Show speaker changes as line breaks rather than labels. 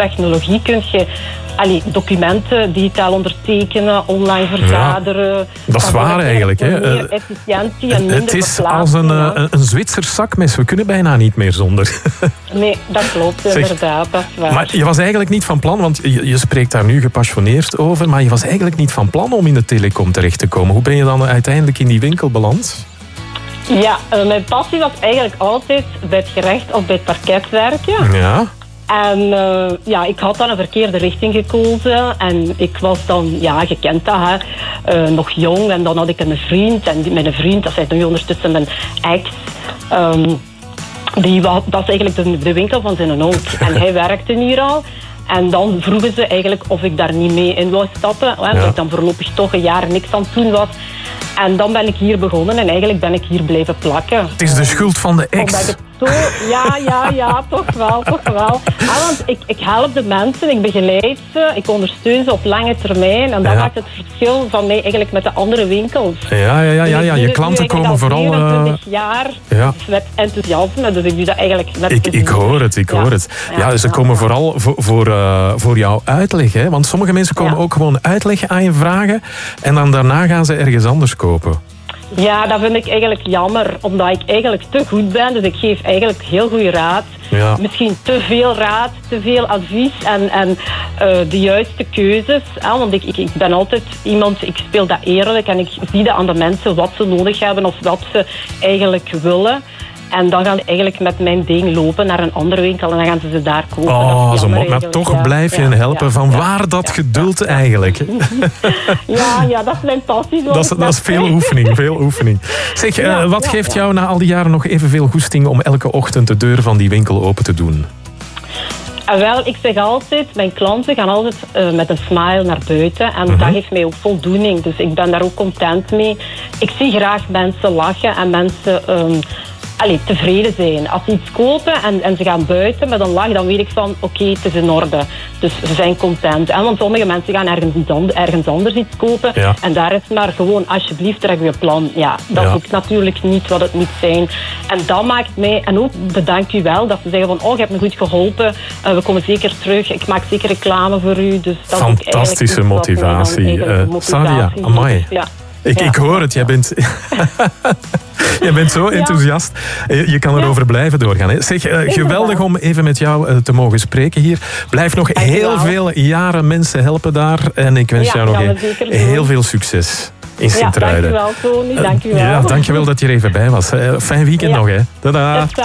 technologie kun je documenten digitaal ondertekenen, online vergaderen.
Ja, dat is waar eigenlijk.
Meer efficiëntie en minder
het is als een Zwitsers zakmes. We kunnen bijna niet meer zonder.
Nee, dat klopt inderdaad. Dat is waar.
Maar je was eigenlijk niet van plan, want je spreekt daar nu gepassioneerd over, maar je was eigenlijk niet van plan om in de telecom terecht te komen. Hoe ben je dan uiteindelijk in die winkel beland?
Ja, mijn passie was eigenlijk altijd bij het gerecht of bij het parket werken.
Ja.
En ik had dan een verkeerde richting gekozen. En ik was dan, je kent dat, nog jong. En dan had ik een vriend. En mijn vriend, dat is nu ondertussen mijn ex. Dat is eigenlijk de winkel van zijn oom. En hij werkte hier al. En dan vroegen ze eigenlijk of ik daar niet mee in wou stappen. Omdat ik dan voorlopig toch een jaar niks aan het doen was. En dan ben ik hier begonnen en eigenlijk ben ik hier blijven plakken.
Het is de schuld van de ex.
Toch wel. Want ik help de mensen, ik begeleid ze, ik ondersteun ze op lange termijn. En dat maakt het verschil van mij eigenlijk met de andere winkels.
Ja. Je klanten komen vooral...
24 jaar met enthousiasme, dus ik doe dat eigenlijk met
Ik hoor het. Ja, ze komen vooral voor jouw uitleg. Hè? Want sommige mensen komen ook gewoon uitleg aan je vragen en dan daarna gaan ze ergens anders kopen.
Ja, dat vind ik eigenlijk jammer, omdat ik eigenlijk te goed ben. Dus ik geef eigenlijk heel goede raad. Ja. Misschien te veel raad, te veel advies en de juiste keuzes. Want ik ben altijd iemand, ik speel dat eerlijk en ik zie dat aan de mensen wat ze nodig hebben of wat ze eigenlijk willen. En dan gaan ze eigenlijk met mijn ding lopen naar een andere winkel en dan gaan ze daar kopen.
Oh, zo mooi. Maar toch blijf je helpen. Van waar dat geduld eigenlijk?
Ja, dat is mijn passie.
Dat is veel oefening. Zeg, wat geeft jou na al die jaren nog evenveel goesting om elke ochtend de deur van die winkel open te doen?
Wel, ik zeg altijd, mijn klanten gaan altijd met een smile naar buiten. En dat geeft mij ook voldoening. Dus ik ben daar ook content mee. Ik zie graag mensen lachen en mensen... tevreden zijn. Als ze iets kopen en ze gaan buiten met een lach, dan weet ik van oké, het is in orde. Dus ze zijn content. Want sommige mensen gaan ergens anders iets kopen en daar is maar gewoon alsjeblieft trek je plan. Ja, dat is ook natuurlijk niet wat het moet zijn. En dat maakt mij, en ook bedankt u wel, dat ze zeggen van je hebt me goed geholpen, we komen zeker terug, ik maak zeker reclame voor u. Dus dat
fantastische
is
motivatie. Sadia, amai. Ja. Ik hoor het, jij bent zo enthousiast. Je kan erover blijven doorgaan. Hè. Zeg, geweldig om even met jou te mogen spreken hier. Blijf nog heel veel jaren mensen helpen daar. En ik wens jou nog heel veel succes in Sint-Truiden.
Dankjewel, Tony. Dankjewel.
Dankjewel dat je er even bij was. Fijn weekend nog. Hè. Tada.